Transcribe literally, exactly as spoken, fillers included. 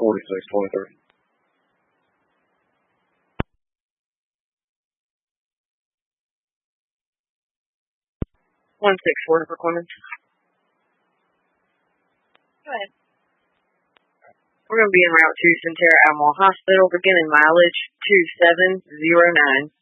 forty-six twenty-three. one six four for Clemens. Go ahead. We're going to be en route to Centera Admiral Hospital, beginning mileage two seven zero nine.